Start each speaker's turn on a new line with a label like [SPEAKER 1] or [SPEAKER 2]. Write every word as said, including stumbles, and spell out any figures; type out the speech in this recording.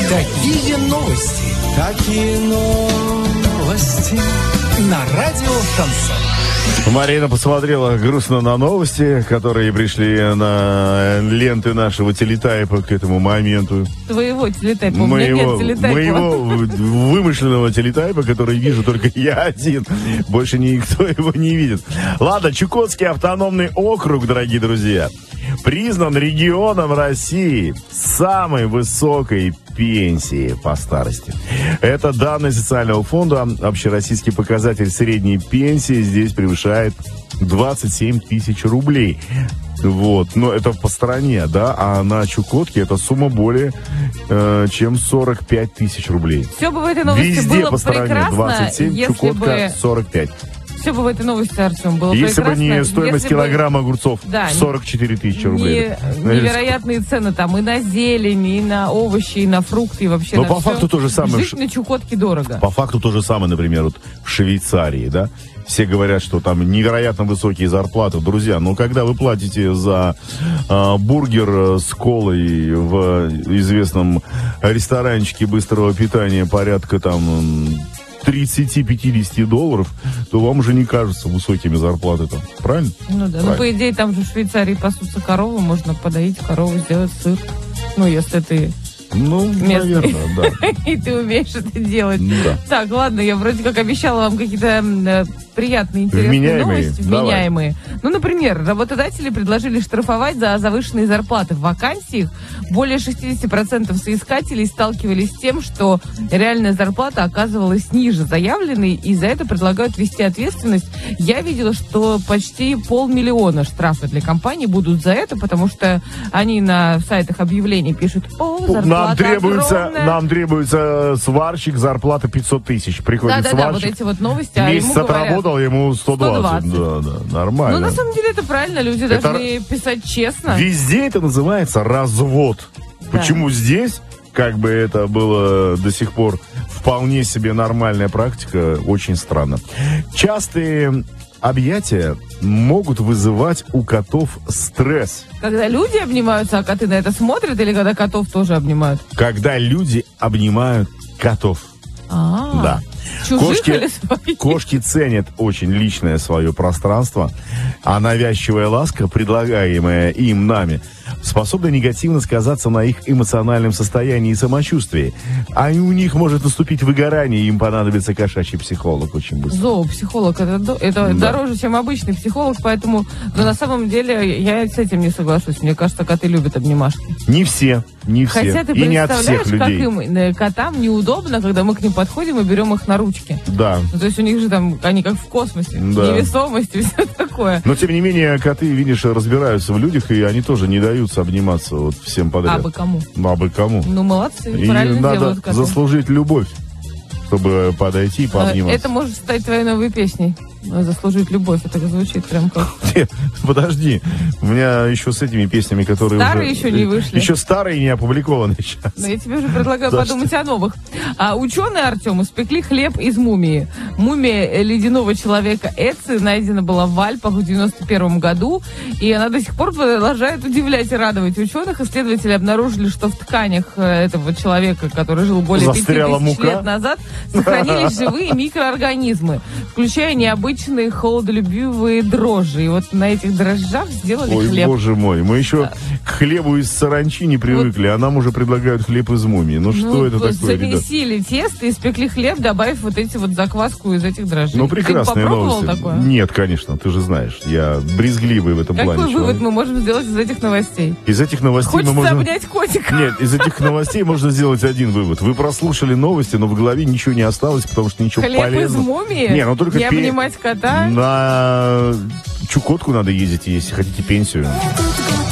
[SPEAKER 1] Какие новости? Какие новости? На радио Шансон.
[SPEAKER 2] Марина посмотрела грустно на новости, которые пришли на ленты нашего телетайпа к этому моменту.
[SPEAKER 3] Твоего телетайпа.
[SPEAKER 2] Моего,
[SPEAKER 3] У меня нет телетайпа.
[SPEAKER 2] моего вымышленного телетайпа, который вижу только я один. Больше никто его не видит. Ладно, Чукотский автономный округ, дорогие друзья, признан регионом России с самой высокой пенсии по старости. Это данные социального фонда. Общероссийский показатель средней пенсии здесь превышает двадцать семь тысяч рублей. Вот, но это по стране, да, а на Чукотке эта сумма более э, чем сорок пять тысяч рублей.
[SPEAKER 3] Все бы в этой новости
[SPEAKER 2] Везде
[SPEAKER 3] было
[SPEAKER 2] по стране
[SPEAKER 3] прекрасно,
[SPEAKER 2] двадцать семь,
[SPEAKER 3] если
[SPEAKER 2] Чукотка
[SPEAKER 3] бы...
[SPEAKER 2] сорок пять.
[SPEAKER 3] Все бы в этой новости, Артем, было
[SPEAKER 2] Если
[SPEAKER 3] прекрасно.
[SPEAKER 2] бы не стоимость
[SPEAKER 3] если
[SPEAKER 2] килограмма бы... огурцов, да, сорок четыре тысячи рублей.
[SPEAKER 3] Не, невероятные цены там и на зелень, и на овощи, и на фрукты, и вообще
[SPEAKER 2] но
[SPEAKER 3] на
[SPEAKER 2] по
[SPEAKER 3] все.
[SPEAKER 2] факту то же самое.
[SPEAKER 3] Жить на Чукотке дорого.
[SPEAKER 2] По факту то же самое, например, вот в Швейцарии, да? Все говорят, что там невероятно высокие зарплаты. Друзья, ну когда вы платите за э, бургер с колой в известном ресторанчике быстрого питания порядка там тридцать-пятьдесят долларов, то вам уже не кажется высокими зарплаты там. Правильно?
[SPEAKER 3] Ну да.
[SPEAKER 2] Правильно.
[SPEAKER 3] Ну, по идее, там же в Швейцарии пасутся коровы, можно подоить корову, сделать сыр. Ну, если ты...
[SPEAKER 2] Ну,
[SPEAKER 3] местный.
[SPEAKER 2] наверное, да.
[SPEAKER 3] И ты умеешь это делать.
[SPEAKER 2] Да.
[SPEAKER 3] Так, ладно, я вроде как обещала вам какие-то э, приятные, интересные
[SPEAKER 2] Вменяемые.
[SPEAKER 3] новости.
[SPEAKER 2] Давай.
[SPEAKER 3] Вменяемые. Ну, например, работодатели предложили штрафовать за завышенные зарплаты в вакансиях. Более шестьдесят процентов соискателей сталкивались с тем, что реальная зарплата оказывалась ниже заявленной, и за это предлагают ввести ответственность. Я видела, что почти полмиллиона штрафы для компаний будут за это, потому что они на сайтах объявлений пишут: о, зарплата
[SPEAKER 2] Нам требуется,
[SPEAKER 3] огромная.
[SPEAKER 2] нам требуется сварщик, зарплата пятьсот тысяч. Приходит
[SPEAKER 3] Да-да-да,
[SPEAKER 2] сварщик,
[SPEAKER 3] вот эти вот новости, а
[SPEAKER 2] месяц
[SPEAKER 3] ему говорят,
[SPEAKER 2] отработал, ему сто двадцать.
[SPEAKER 3] сто
[SPEAKER 2] Да, да, нормально.
[SPEAKER 3] ну, на самом деле, это правильно, люди
[SPEAKER 2] Это
[SPEAKER 3] должны писать честно.
[SPEAKER 2] Везде это называется развод.
[SPEAKER 3] Да.
[SPEAKER 2] Почему здесь, как бы это было до сих пор вполне себе нормальная практика, очень странно. Частые объятия могут вызывать у котов стресс.
[SPEAKER 3] Когда люди обнимаются, а коты на это смотрят, или когда котов тоже обнимают?
[SPEAKER 2] Когда люди обнимают котов.
[SPEAKER 3] А,
[SPEAKER 2] Да.
[SPEAKER 3] чужих
[SPEAKER 2] Кошки,
[SPEAKER 3] или своих?
[SPEAKER 2] кошки ценят очень личное свое пространство, а навязчивая ласка, предлагаемая им нами, способна негативно сказаться на их эмоциональном состоянии и самочувствии. А у них может наступить выгорание, и им понадобится кошачий психолог очень быстро.
[SPEAKER 3] Зоопсихолог, это, до- это
[SPEAKER 2] Да.
[SPEAKER 3] дороже, чем обычный психолог, поэтому, но на самом деле я с этим не соглашусь. Мне кажется, коты любят обнимашки.
[SPEAKER 2] Не все, не все.
[SPEAKER 3] Хотя ты
[SPEAKER 2] И не от
[SPEAKER 3] представляешь,
[SPEAKER 2] всех
[SPEAKER 3] как
[SPEAKER 2] людей.
[SPEAKER 3] им, э, котам неудобно, когда мы к ним подходим и берем их на ручки.
[SPEAKER 2] Да.
[SPEAKER 3] Ну, то есть у них же там, они как в космосе,
[SPEAKER 2] Да.
[SPEAKER 3] невесомость и все такое.
[SPEAKER 2] Но, тем не менее, коты, видишь, разбираются в людях, и они тоже не даются обниматься вот всем подряд.
[SPEAKER 3] А бы кому?
[SPEAKER 2] А бы кому?
[SPEAKER 3] Ну, молодцы,
[SPEAKER 2] И
[SPEAKER 3] правильно
[SPEAKER 2] надо
[SPEAKER 3] делают коты.
[SPEAKER 2] заслужить любовь, чтобы подойти и пообниматься.
[SPEAKER 3] Это может стать твоей новой песней. Заслужить любовь. Это звучит прям как...
[SPEAKER 2] Нет, подожди. У меня еще с этими песнями, которые
[SPEAKER 3] Старые
[SPEAKER 2] уже...
[SPEAKER 3] еще не вышли.
[SPEAKER 2] Еще старые не опубликованы сейчас.
[SPEAKER 3] Но я тебе уже предлагаю
[SPEAKER 2] Да
[SPEAKER 3] подумать о новых. А ученые, Артем, испекли хлеб из мумии. Мумия ледяного человека Эци найдена была в Альпах в девяносто первом году, и она до сих пор продолжает удивлять и радовать ученых. Исследователи обнаружили, что в тканях этого человека, который жил более пяти
[SPEAKER 2] Застряла
[SPEAKER 3] тысяч
[SPEAKER 2] мука?
[SPEAKER 3] лет назад, сохранились живые микроорганизмы, включая необычные холодолюбивые дрожжи. И вот на этих дрожжах сделали
[SPEAKER 2] Ой,
[SPEAKER 3] хлеб.
[SPEAKER 2] боже мой. Мы еще к хлебу из саранчи не привыкли, а нам уже предлагают хлеб из мумии. Ну, что
[SPEAKER 3] Ну,
[SPEAKER 2] это
[SPEAKER 3] вот
[SPEAKER 2] такое, ребят?
[SPEAKER 3] замесили тесто, испекли хлеб, добавив вот эти вот закваску из этих дрожжей.
[SPEAKER 2] Ну,
[SPEAKER 3] Ты
[SPEAKER 2] прекрасные
[SPEAKER 3] попробовал
[SPEAKER 2] новости.
[SPEAKER 3] такое?
[SPEAKER 2] Нет, конечно, ты же знаешь. Я брезгливый в этом
[SPEAKER 3] Какой
[SPEAKER 2] плане.
[SPEAKER 3] вывод
[SPEAKER 2] человек.
[SPEAKER 3] мы можем сделать из этих новостей?
[SPEAKER 2] Из этих новостей
[SPEAKER 3] Хочется
[SPEAKER 2] мы можем...
[SPEAKER 3] обнять котика.
[SPEAKER 2] Нет, из этих новостей можно сделать один вывод. Вы прослушали новости, но в голове ничего не осталось, потому что ничего
[SPEAKER 3] Хлеб из
[SPEAKER 2] полезного.
[SPEAKER 3] мумии?
[SPEAKER 2] Не, ну только
[SPEAKER 3] Не
[SPEAKER 2] пе-
[SPEAKER 3] обнимать кота?
[SPEAKER 2] На Чукотку надо ездить, если хотите пенсию.